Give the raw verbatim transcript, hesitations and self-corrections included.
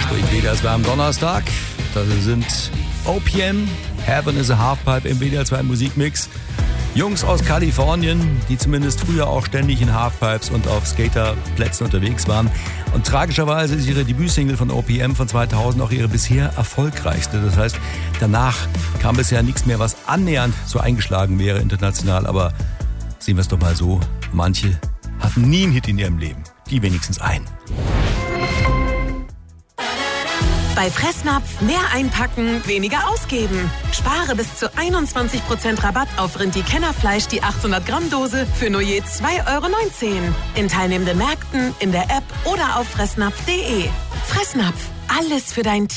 Spring wieder, es war am Donnerstag. Das sind O P M, Heaven is a Halfpipe im W D R zwei Musikmix. Jungs aus Kalifornien, die zumindest früher auch ständig in Halfpipes und auf Skaterplätzen unterwegs waren. Und tragischerweise ist ihre Debütsingle von O P M von zweitausend auch ihre bisher erfolgreichste. Das heißt, danach kam bisher nichts mehr, was annähernd so eingeschlagen wäre international. Aber sehen wir es doch mal so, manche hatten nie einen Hit in ihrem Leben. Die wenigstens einen. Bei Fressnapf mehr einpacken, weniger ausgeben. Spare bis zu einundzwanzig Prozent Rabatt auf Rinti Kennerfleisch die achthundert Gramm Dose für nur je zwei Euro neunzehn. In teilnehmenden Märkten, in der App oder auf fressnapf punkt de. Fressnapf, alles für dein Tier.